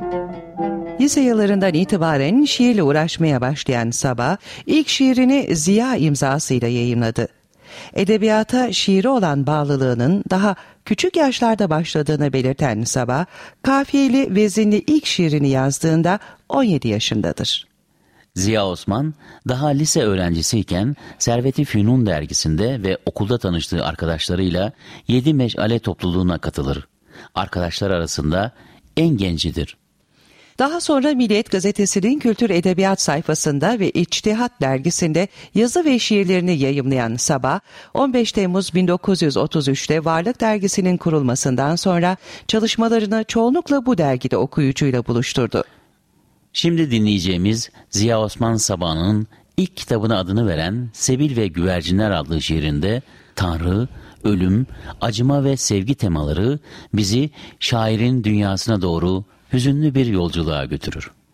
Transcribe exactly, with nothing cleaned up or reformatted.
Lise yıllarından itibaren şiirle uğraşmaya başlayan Sabah, ilk şiirini Ziya imzasıyla yayımladı. Edebiyata şiire olan bağlılığının daha küçük yaşlarda başladığını belirten Sabah, kafiyeli, vezinli ilk şiirini yazdığında on yedi yaşındadır. Ziya Osman, daha lise öğrencisiyken Servet-i Fünun dergisinde ve okulda tanıştığı arkadaşlarıyla Yedi Meşale topluluğuna katılır. Arkadaşlar arasında en gencidir. Daha sonra Milliyet Gazetesi'nin Kültür Edebiyat sayfasında ve İçtihat dergisinde yazı ve şiirlerini yayımlayan Sabah, on beş Temmuz bin dokuz yüz otuz üçte Varlık dergisinin kurulmasından sonra çalışmalarını çoğunlukla bu dergide okuyucuyla buluşturdu. Şimdi dinleyeceğimiz Ziya Osman Sabah'ın ilk kitabına adını veren Sebil ve Güvercinler adlı şiirinde Tanrı, ölüm, acıma ve sevgi temaları bizi şairin dünyasına doğru hüzünlü bir yolculuğa götürür.